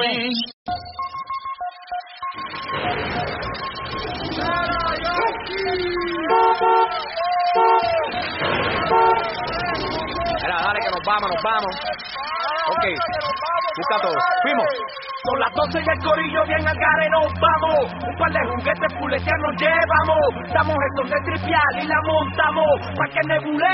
Mira, dale que nos vamos. Ok, busca todo. Fuimos. Son las 12 y el corillo bien al gare nos vamos. Un par de juguetes fuleteados nos llevamos. Damos esto de tripial y la montamos. Pa' que nebule